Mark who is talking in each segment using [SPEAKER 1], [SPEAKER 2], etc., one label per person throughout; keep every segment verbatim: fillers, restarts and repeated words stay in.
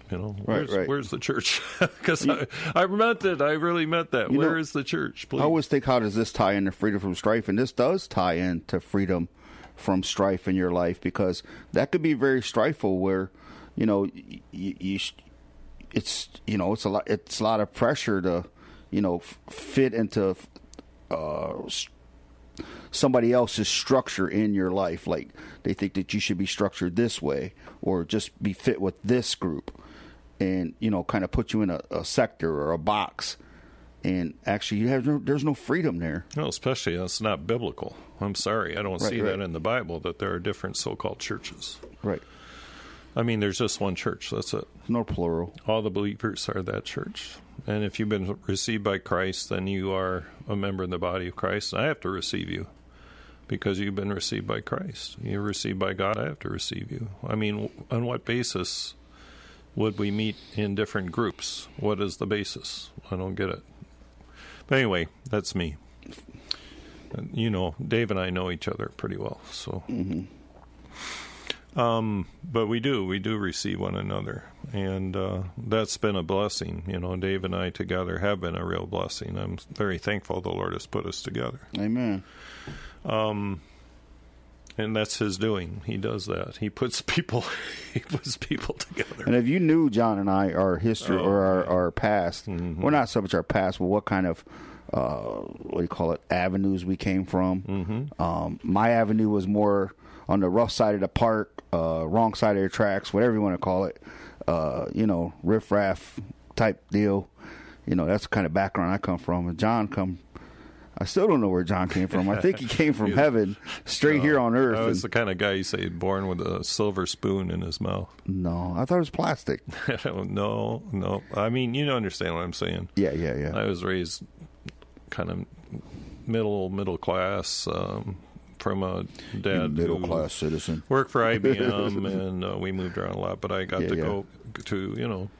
[SPEAKER 1] You know,
[SPEAKER 2] Right,
[SPEAKER 1] where's,
[SPEAKER 2] right.
[SPEAKER 1] where's the church? Because I, I meant it. I really meant that.
[SPEAKER 2] You
[SPEAKER 1] Where
[SPEAKER 2] know,
[SPEAKER 1] is the church, please?
[SPEAKER 2] I always think, how does this tie into freedom from strife? And this does tie into freedom from strife in your life, because that could be very strifeful where, you know, you, you it's, you know, it's a lot, it's a lot of pressure to, you know, f- fit into uh, somebody else's structure in your life. Like they think that you should be structured this way or just be fit with this group. And, you know, kind of put you in a, a sector or a box. And actually, you have no, there's no freedom there.
[SPEAKER 1] No, especially that's not biblical. I'm sorry. I don't
[SPEAKER 2] Right,
[SPEAKER 1] see
[SPEAKER 2] right.
[SPEAKER 1] that in the Bible, that there are different so-called churches.
[SPEAKER 2] Right.
[SPEAKER 1] I mean, there's just one church. That's it.
[SPEAKER 2] No plural.
[SPEAKER 1] All the believers are that church. And if you've been received by Christ, then you are a member in the body of Christ. I have to receive you because you've been received by Christ. You're received by God. I have to receive you. I mean, on what basis would we meet in different groups? What is the basis? I don't get it. But anyway, that's me. And, you know, Dave and I know each other pretty well. So,
[SPEAKER 2] Mm-hmm.
[SPEAKER 1] um, but we do, we do receive one another, and uh, that's been a blessing. You know, Dave and I together have been a real blessing. I'm very thankful the Lord has put us together.
[SPEAKER 2] Amen.
[SPEAKER 1] Um, and that's His doing. He does that. He puts people, He puts people together.
[SPEAKER 2] And if you knew John and I, our history
[SPEAKER 1] Oh,
[SPEAKER 2] or our,
[SPEAKER 1] yeah.
[SPEAKER 2] our past,
[SPEAKER 1] Mm-hmm.
[SPEAKER 2] well, not so much our past, but what kind of, uh, what do you call it, avenues we came from.
[SPEAKER 1] Mm-hmm.
[SPEAKER 2] Um, my avenue was more on the rough side of the park, uh, wrong side of the tracks, whatever you want to call it. Uh, you know, riffraff type deal. You know, that's the kind of background I come from. And John come, I still don't know where John came from. I think he came from heaven, straight here on earth.
[SPEAKER 1] I was
[SPEAKER 2] and-
[SPEAKER 1] the kind of guy you say born with a silver spoon in his mouth.
[SPEAKER 2] no, I thought it was plastic.
[SPEAKER 1] no, no. I mean, you understand what I'm saying.
[SPEAKER 2] Yeah, yeah, yeah.
[SPEAKER 1] I was raised kind of middle middle class um, from a dad
[SPEAKER 2] Middle
[SPEAKER 1] who
[SPEAKER 2] class citizen.
[SPEAKER 1] worked for I B M, and uh, we moved around a lot. But I got
[SPEAKER 2] Yeah,
[SPEAKER 1] to
[SPEAKER 2] yeah.
[SPEAKER 1] go to, you know,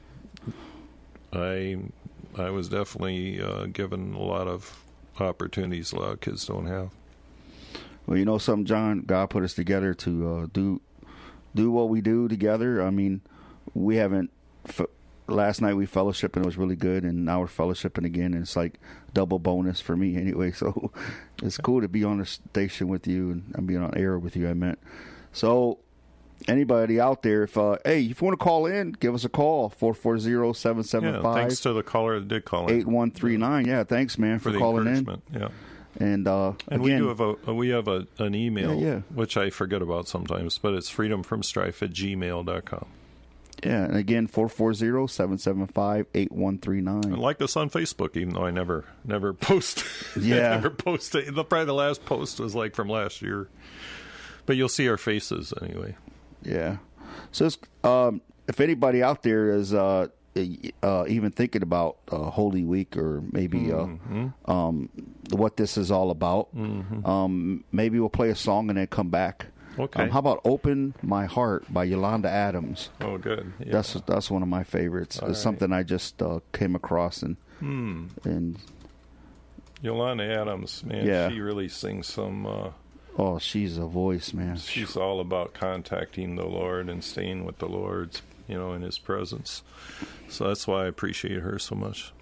[SPEAKER 1] I I was definitely uh, given a lot of opportunities a lot of kids don't have.
[SPEAKER 2] Well, you know something, John? God put us together to uh, do do what we do together. I mean, we haven't. F- last night we fellowshiped and it was really good, and now we're fellowshipping again, and it's like double bonus for me anyway. So it's cool to be on the station with you and I'm being on air with you. I meant so. Anybody out there, if uh, hey, if you want to call in, give us a call four four zero, seven seven
[SPEAKER 1] Yeah,
[SPEAKER 2] five,
[SPEAKER 1] thanks to the caller that did call in
[SPEAKER 2] eight one three nine. Yeah, thanks, man, for,
[SPEAKER 1] for the
[SPEAKER 2] calling in.
[SPEAKER 1] encouragement. Yeah.
[SPEAKER 2] And uh,
[SPEAKER 1] And
[SPEAKER 2] again,
[SPEAKER 1] we do have a we have a an email,
[SPEAKER 2] Yeah, yeah.
[SPEAKER 1] which I forget about sometimes, but it's freedom from strife at gmail dot com.
[SPEAKER 2] yeah, and again, four four zero, seven seven five, eight one three nine.
[SPEAKER 1] And like us on Facebook, even though I never never post.
[SPEAKER 2] Yeah.
[SPEAKER 1] I never post. The, probably the last post was like from last year, but you'll see our faces anyway.
[SPEAKER 2] Yeah. So it's, um, if anybody out there is uh, uh, even thinking about uh, Holy Week or maybe
[SPEAKER 1] Mm-hmm.
[SPEAKER 2] uh, um, what this is all about,
[SPEAKER 1] Mm-hmm.
[SPEAKER 2] um, maybe we'll play a song and then come back.
[SPEAKER 1] Okay.
[SPEAKER 2] Um, how about "Open My Heart" by Yolanda Adams?
[SPEAKER 1] Oh, good. Yeah.
[SPEAKER 2] That's that's one of my favorites.
[SPEAKER 1] All
[SPEAKER 2] It's
[SPEAKER 1] right.
[SPEAKER 2] something I just uh, came across and
[SPEAKER 1] Hmm.
[SPEAKER 2] and
[SPEAKER 1] Yolanda Adams, man,
[SPEAKER 2] Yeah.
[SPEAKER 1] she really sings some. Uh,
[SPEAKER 2] oh, she's a voice, man.
[SPEAKER 1] she's all about contacting the Lord and staying with the Lord, you know, in His presence. So that's why I appreciate her so much.